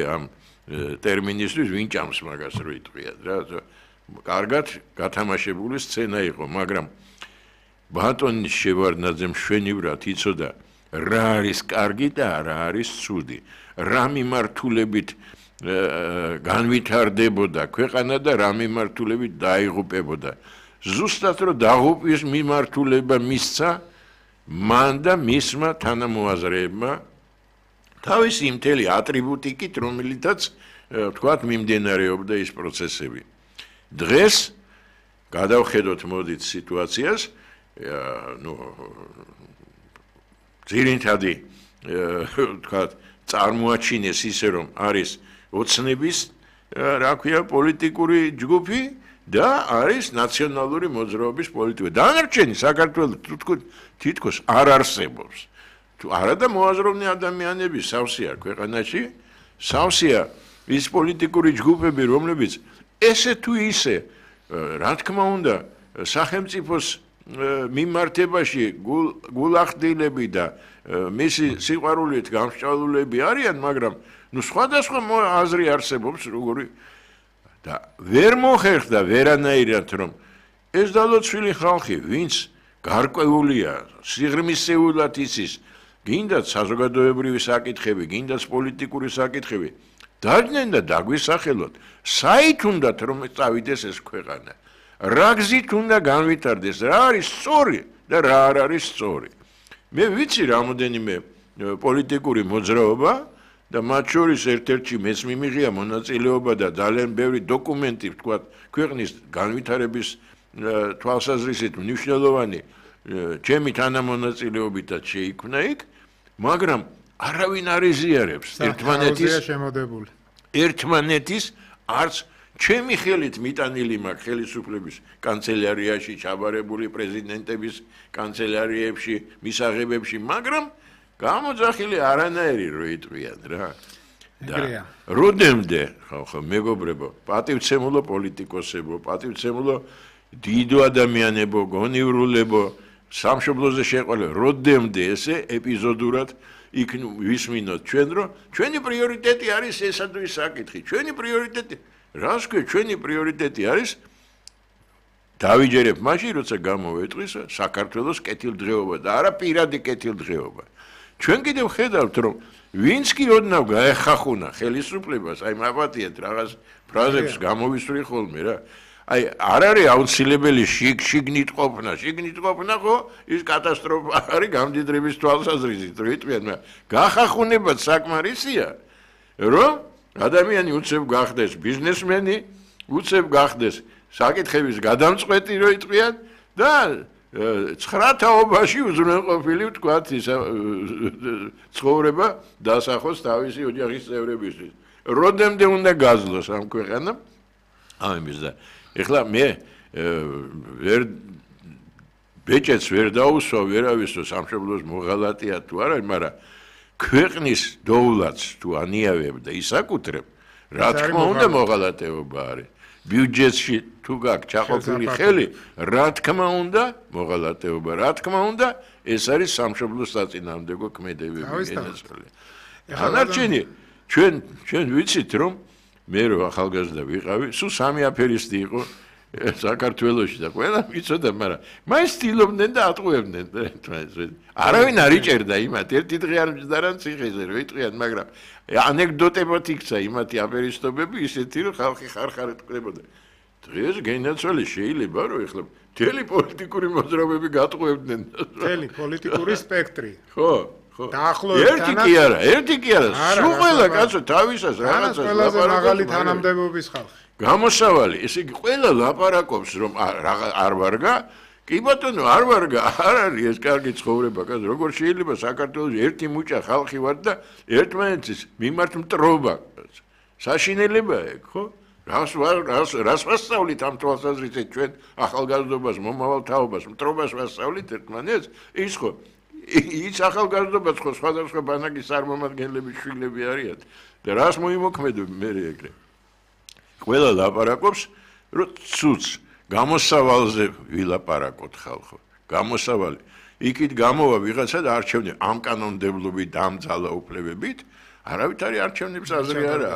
ამ ტერმინისთვის ვინ ჭამს მაგას რო იტყვიათ რა კარგად გათამაშებული სცენა იყო მაგრამ ბატონის შევარდნაძემ შვენივრად იცოდა რა არის კარგი და რა არის ცუდი რა მიმართულებით განვითარდებოდა ქვეყანა და რა მიმართულებით დაიღუპებოდა ზუსტად რომ დაღუპვის მიმართულება მისცა მან და მისმა თანამოაზრეებმა თავისი მთელი ატრიბუტიკით რომელითაც თქვათ მიმდინარეობდა ის პროცესები დღეს გადავხედოთ მოდით სიტუაციას ძირითადი თქვათ წარმოაჩინეს ისე რომ არის ოცნების რა ქვია პოლიტიკური ჯგუფი და არის ნაციონალური მოძრაობის პოლიტიკა დანარჩენი საქართველოს თითქოს არ არსებობს თუ არა და მოაზროვნე ადამიანები სავსეა ქვეყანაში სავსეა ის პოლიტიკური ჯგუფები რომლებიც ესე თუ ისე რა თქმა უნდა სახელმწიფოს მიმართებაში გულახდილები და მისი სიყვარულით გამსჭვალულები არიან მაგრამ ნუ სხვადასხვა აზრი არსებობს როგორი და ვერ მოხერხდა ვერანაირად რომ ეს დალოცვილი ხალხი ვინც გარკვეულია სიღრმისეულად იცის გინდათ საზოგადოებრივი საკითხები გინდათ პოლიტიკური საკითხები დაძნენ და დაგვისახელოთ საით უნდათ რომ წავიდეს ეს ქვეყანა რა გზით უნდა განვითარდეს რა არის სწორი და რა არ არის სწორი მე ვიცი რამოდენიმე პოლიტიკური მოძრაობა და მათ შორის ერთ-ერთი მეც მიმიღია მონაწილეობა და ძალიან ბევრი დოკუმენტი ვთქვათ ქვეყნის განვითარების თვალსაზრისით მნიშვნელოვანი ჩემი თანამონაწილეობითაც შეიქმნა იქ მაგრამ არავინ არ იზიარებს ერთმანეთის არც ჩემი ხელით მიტანილი მაქვს ხელისუფლების კანცელარიაში ჩაბარებული პრეზიდენტების კანცელარიებში მისაღებებში მაგრამ გამოძახილი არანაირი რო იტყვიან რა და როდემდე ხალხო მეგობრებო პატივცემულო პოლიტიკოსებო პატივცემულო დიდო ადამიანებო გონივრულებო სამშობლოზე შეყოლე როდემდე ესე ეპიზოდურად იქ ვისმინოთ ჩვენ რომ ჩვენი პრიორიტეტი არის ესა თუ ის საკითხი ჩვენი პრიორიტეტი რას ქვია ჩვენი პრიორიტეტი არის დავიჯერებ მაშინ როცა გამოვეტყვის საქართველოს კეთილდღეობა და არა პირადი კეთილდღეობა ჩვენ კიდევ ხედავთ რომ ვინც კი ოდნავ გაეხახუნა ხელისუფლებას აი მაპატიეთ რაღაც ფრაზებს გამოვისვრი ხოლმე რა აი არ არის აუცილებელი შიგნით ყოფნა ხო ის კატასტროფა არის გამდიდრების თვალსაზრისით რო იტყვიან გახახუნებად საკმარისია რომ ადამიანი უცებ გახდეს ბიზნესმენი უცებ გახდეს საკითხების გადამწყვეტი რო იტყვიან და 9 თაობაში უზრუნველყოფილი ვთქვათ ის ცხოვრება დასახოს თავისი ოჯახის წევრებისთვის როდემდე უნდა გაძლოს ამ ქვეყანამ ამის და ეხლა მე ვერ ბეჭედს ვერ დაუსვა ვერავისო სამშობლოს მოღალატია თუ არა მაგრამ ქვეყნის დოვლათს თუ ანიავებ და ისაკუთრებ რა თქმა უნდა მოღალატეობა არის ბიუჯეტში თუ გაქვს ჩაყოფილი ხელი რა თქმა უნდა მოღალატეობა რა თქმა უნდა ეს არის სამშობლოს საწინააღმდეგო ქმედებები ენაცვლია დანარჩენი ჩვენ ვიცით რომ მე რო ახალგაზრდა ვიყავი სულ 3 აფერისტი იყო საქართველოში და ყველა მიცოდა მაგრამ მაინც სტილობდნენ და ატყუებდნენ არავინ არ იჭერდა იმათ ერთი დღე არ მჯდარან ციხეზე რო იტყვიან მაგრამ ანეკდოტებად იქცა იმათი აფერისტობები ისეთი რომ ხალხი ხარხარ ეტყუებოდა დღეს გენაცვალი შეიძლება რომ ეხლა მთელი პოლიტიკური მოძრაობები გატყუებდნენ მთელი პოლიტიკური სპექტრი ხო ერთი კი არა სულ ყველა კაცო თავისას რაღაცას ყველაზე მაღალი თანამდებობის ხალხი გამოსავალი ესე იგი ყველა ლაპარაკობს რომ არ ვარგა კი ბატონო არ ვარგა არ არის ეს კარგი ცხოვრება კაცო როგორ შეიძლება საქართველოს ერთი მუჭა ხალხი ვარ და ერთმანეთის მიმართ მტრობა საშინელებაა ეგ ხო რას ვასწავლით ამ თვალსაზრისით ჩვენ ახალგაზრდობას მომავალ თაობას მტრობას ვასწავლით ერთმანეთს ის ხო ის ახალგაზრდობაც ხო სხვადასხვა ბანაკის წარმომადგენლები შვილები არიან და რას მოიმოქმედებ მე ეგრე ყველა ლაპარაკობს რომ ცუც გამოსავალზე ვილაპარაკოთ ხალხო გამოსავალი იქით გამოვა ვიღაცა და არჩევნები ამ კანონმდებლობით ამ ძალაუფლებებით არავითარი არჩევნებს აზრი არ აქვს